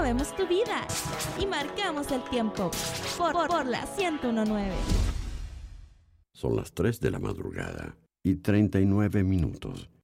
movemos tu vida y marcamos el tiempo por la 101.9. Son las 3 de la madrugada y 39 minutos.